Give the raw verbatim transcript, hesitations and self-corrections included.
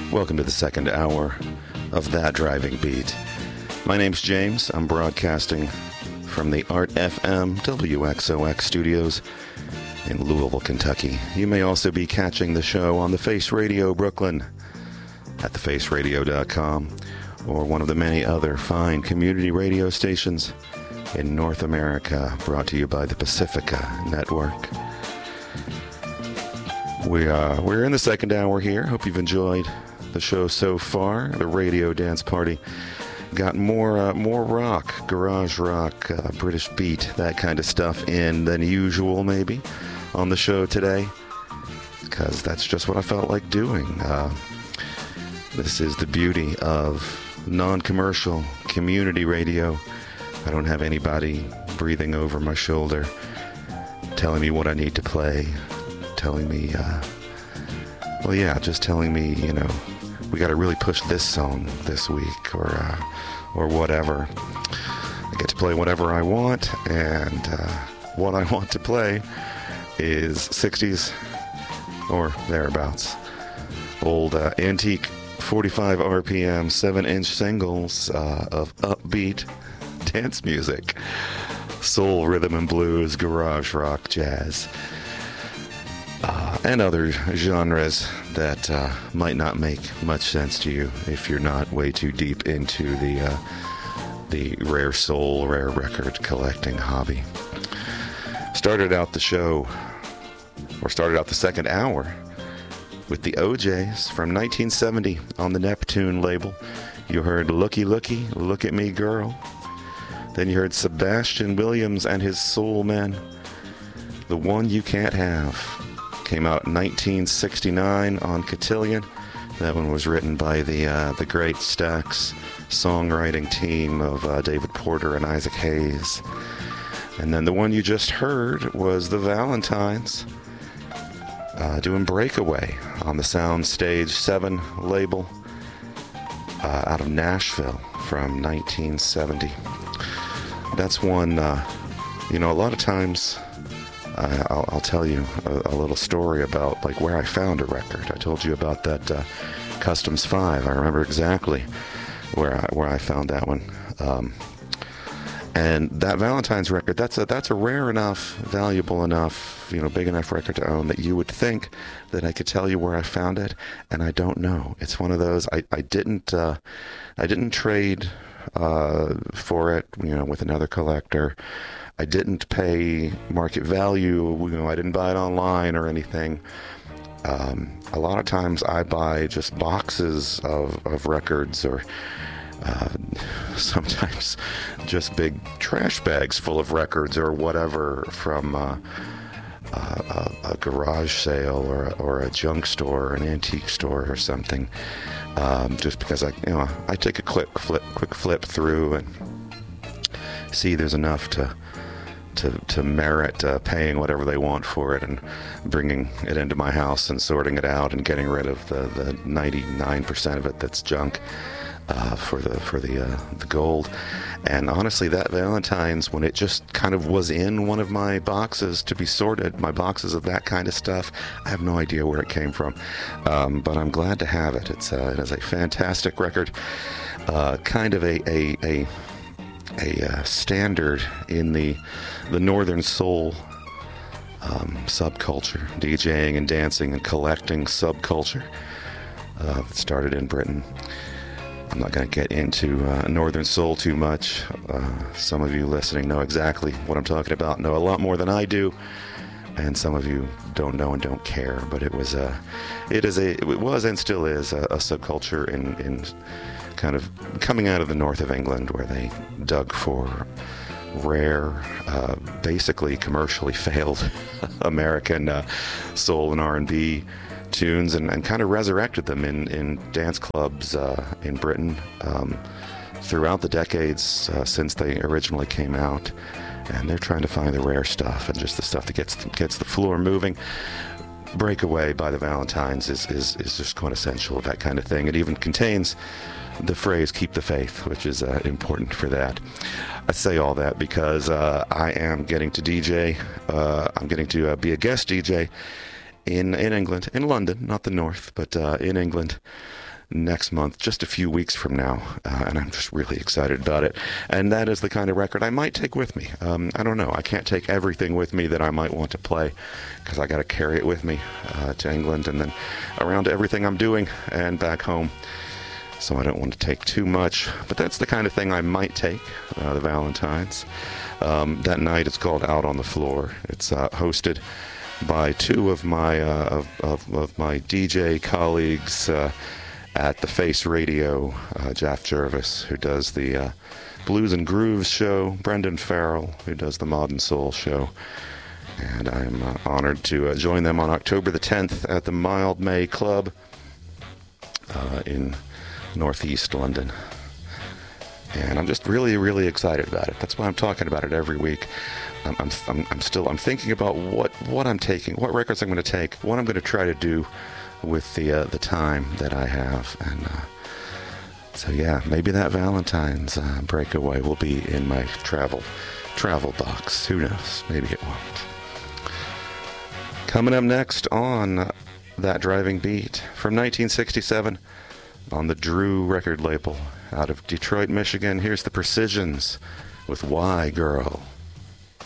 Welcome to the second hour of That Driving Beat. My name's James. I'm broadcasting from the Art F M W X O X studios in Louisville, Kentucky. You may also be catching the show on the Face Radio Brooklyn at the face radio dot com or one of the many other fine community radio stations in North America, brought to you by the Pacifica Network. We are, we're in the second hour here. Hope you've enjoyed the show so far. The Radio Dance Party got more uh, more rock, garage rock, uh, British beat, that kind of stuff in than usual maybe on the show today, because that's just what I felt like doing. Uh, this is the beauty of non-commercial community radio. I don't have anybody breathing over my shoulder telling me what I need to play, telling me, uh, well, yeah, just telling me, you know, we got to really push this song this week, or uh, or whatever. I get to play whatever I want, and uh, what I want to play is sixties or thereabouts. Old uh, antique forty-five R P M seven inch singles uh, of upbeat dance music, soul, rhythm and blues, garage rock, jazz, Uh, and other genres that uh, might not make much sense to you if you're not way too deep into the uh, the rare soul, rare record collecting hobby. Started out the show, or started out the second hour, with the O Js from nineteen seventy on the Neptune label. You heard Looky Looky, Look at Me Girl. Then you heard Sebastian Williams and his Soul Men, The One You Can't Have. Came out in nineteen sixty-nine on Cotillion. That one was written by the uh, the great Stax songwriting team of uh, David Porter and Isaac Hayes. And then the one you just heard was the Valentines uh, doing Breakaway on the Soundstage seven label uh, out of Nashville from nineteen seventy. That's one, uh, you know, a lot of times I, I'll, I'll tell you a, a little story about like where I found a record. I told you about that uh, Customs five. I remember exactly where I, where I found that one. Um, and that Valentine's record, that's a that's a rare enough, valuable enough, you know, big enough record to own that you would think that I could tell you where I found it, and I don't know. It's one of those I I didn't uh, I didn't trade uh, for it, you know, with another collector. I didn't pay market value, you know, I didn't buy it online or anything. Um, a lot of times I buy just boxes of, of records, or uh, sometimes just big trash bags full of records or whatever from uh, uh, a, a garage sale or a, or a junk store or an antique store or something. Um, just because I, you know, I take a quick flip, quick flip through and see there's enough to to, to merit uh, paying whatever they want for it, and bringing it into my house and sorting it out and getting rid of the, the ninety-nine percent of it that's junk uh, for the for the uh, the gold. And honestly, that Valentine's, when it just kind of was in one of my boxes to be sorted, my boxes of that kind of stuff, I have no idea where it came from, um, but I'm glad to have it. It's uh, it is a fantastic record, uh, kind of a a, a a uh, standard in the the Northern Soul um, subculture, DJing and dancing and collecting subculture uh, that started in Britain. I'm not going to get into uh, Northern Soul too much. Uh, some of you listening know exactly what I'm talking about, know a lot more than I do, and some of you don't know and don't care. But it was a, it is a, it was and still is a, a subculture in in. kind of coming out of the north of England, where they dug for rare, uh, basically commercially failed American uh, soul and R and B tunes, and, and kind of resurrected them in, in dance clubs uh, in Britain um, throughout the decades uh, since they originally came out. And they're trying to find the rare stuff and just the stuff that gets gets the floor moving. Breakaway by the Valentines is, is, is just quintessential of that kind of thing. It even contains the phrase "keep the faith," which is uh, important for that. I say all that because uh, I am getting to D J. Uh, I'm getting to uh, be a guest D J in in England, in London, not the North, but uh, in England, next month, just a few weeks from now, uh, and I'm just really excited about it. And that is the kind of record I might take with me. Um, I don't know. I can't take everything with me that I might want to play, because I got to carry it with me uh, to England and then around to everything I'm doing and back home. So I don't want to take too much, but that's the kind of thing I might take, uh, the Valentines. Um, that night it's called Out on the Floor. It's uh, hosted by two of my uh, of, of, of my D J colleagues uh, at the Face Radio, uh, Jeff Jervis, who does the uh, Blues and Grooves show, Brendan Farrell, who does the Modern Soul show. And I'm uh, honored to uh, join them on October the tenth at the Mild May Club uh, in Northeast London. And I'm just really, really excited about it. That's why I'm talking about it every week. I'm, I'm, I'm, I'm still, I'm thinking about what, what I'm taking, what records I'm going to take, what I'm going to try to do with the uh, the time that I have. And uh, so, yeah, maybe that Valentine's uh, breakaway will be in my travel travel box. Who knows? Maybe it won't. Coming up next on uh, That Driving Beat, from nineteen sixty-seven, on the Drew record label out of Detroit, Michigan, here's the Precisions with Why Girl.